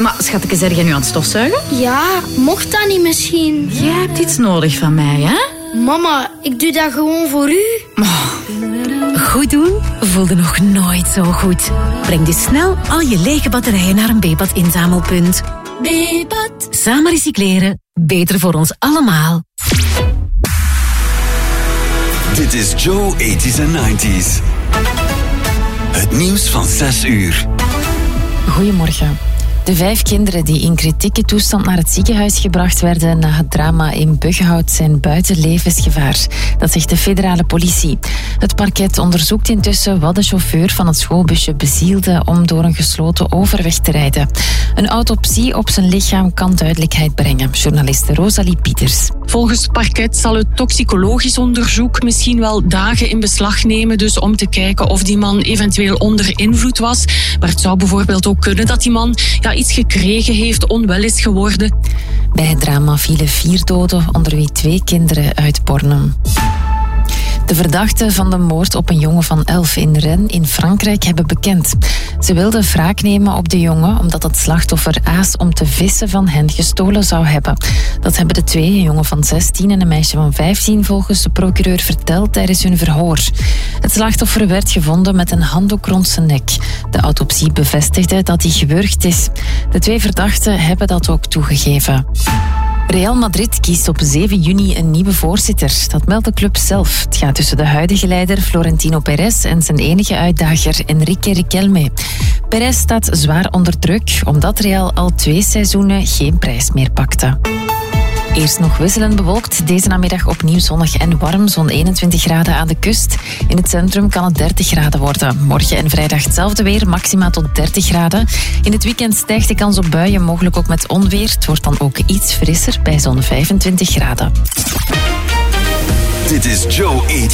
Maar schatje, zeg jij nu aan het stofzuigen? Ja, mocht dat niet misschien? Jij hebt iets nodig van mij, hè? Mama, ik doe dat gewoon voor u. Goed doen voelde nog nooit zo goed. Breng dus snel al je lege batterijen naar een Bebat inzamelpunt. Bebat. Samen recycleren. Beter voor ons allemaal. Dit is Joe 80s en 90s. Het nieuws van 6 uur. Goedemorgen. De 5 kinderen die in kritieke toestand naar het ziekenhuis gebracht werden na het drama in Buggenhout zijn buiten levensgevaar. Dat zegt de federale politie. Het parket onderzoekt intussen wat de chauffeur van het schoolbusje bezielde om door een gesloten overweg te rijden. Een autopsie op zijn lichaam kan duidelijkheid brengen. Journaliste Rosalie Pieters. Volgens het parket zal het toxicologisch onderzoek misschien wel dagen in beslag nemen, dus om te kijken of die man eventueel onder invloed was. Maar het zou bijvoorbeeld ook kunnen dat die man iets gekregen heeft, onwel is geworden. Bij het drama vielen 4 doden, onder wie 2 kinderen uit Bornem. De verdachten van de moord op een jongen van 11 in Rennes in Frankrijk hebben bekend. Ze wilden wraak nemen op de jongen omdat het slachtoffer aas om te vissen van hen gestolen zou hebben. Dat hebben de 2, een jongen van 16 en een meisje van 15, volgens de procureur verteld tijdens hun verhoor. Het slachtoffer werd gevonden met een handdoek rond zijn nek. De autopsie bevestigde dat hij gewurgd is. De 2 verdachten hebben dat ook toegegeven. Real Madrid kiest op 7 juni een nieuwe voorzitter. Dat meldt de club zelf. Het gaat tussen de huidige leider Florentino Perez en zijn enige uitdager Enrique Riquelme. Perez staat zwaar onder druk, omdat Real al 2 seizoenen geen prijs meer pakte. Eerst nog wisselend bewolkt. Deze namiddag opnieuw zonnig en warm. Zo'n 21 graden aan de kust. In het centrum kan het 30 graden worden. Morgen en vrijdag hetzelfde weer, maxima tot 30 graden. In het weekend stijgt de kans op buien, mogelijk ook met onweer. Het wordt dan ook iets frisser bij zo'n 25 graden. Dit is Joe 80s.